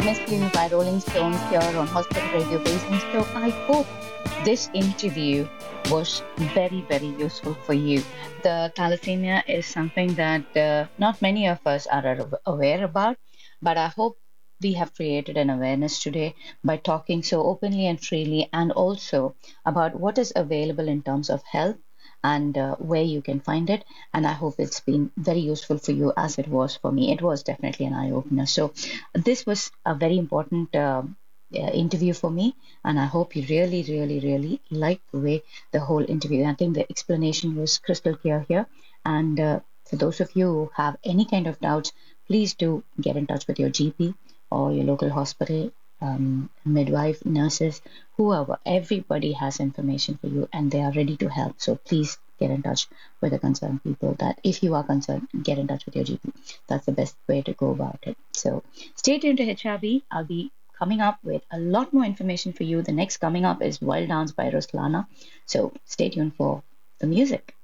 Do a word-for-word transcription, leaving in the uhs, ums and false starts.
Mystery by Rolling Stones here on Hospital Radio Basement. So I hope this interview was very, very useful for you. The thalassemia is something that uh, not many of us are ar- aware about, but I hope we have created an awareness today by talking so openly and freely, and also about what is available in terms of health and uh, where you can find it. And I hope it's been very useful for you as it was for me. It was definitely an eye opener. So, this was a very important uh, uh, interview for me, and I hope you really, really, really liked the way the whole interview. I think the explanation was crystal clear here. And uh, for those of you who have any kind of doubts, please do get in touch with your G P or your local hospital, um, midwife, nurses, whoever. Everybody has information for you and they are ready to help. So please get in touch with the concerned people. That if you are concerned, get in touch with your G P. That's the best way to go about it. So stay tuned to H R B. I'll be coming up with a lot more information for you. The next coming up is Wild Dance by Ruslana. So stay tuned for the music.